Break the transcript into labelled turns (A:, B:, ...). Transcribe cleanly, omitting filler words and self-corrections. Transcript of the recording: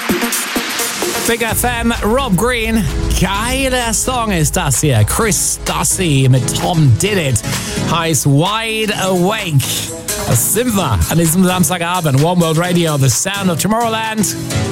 A: Big FM, Rob Green. Geiler Song ist das hier. Chris Stassi mit Tom Did It. Heißt Wide Awake. Das sind wir an diesem Samstagabend. One World Radio, the sound of Tomorrowland.